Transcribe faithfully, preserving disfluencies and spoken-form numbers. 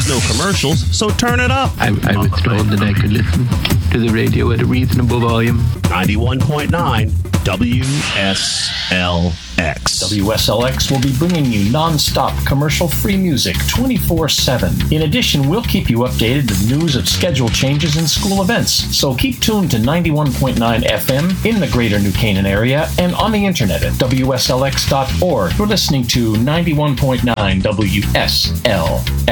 There's no commercials, so turn it up. I, I was told that I could listen to the radio at a reasonable volume. ninety-one point nine W S L X. W S L X will be bringing you non-stop commercial-free music twenty-four seven. In addition, we'll keep you updated with news of schedule changes and school events. So keep tuned to ninety-one point nine F M in the greater New Canaan area and on the internet at W S L X dot org. You're listening to ninety-one point nine W S L X.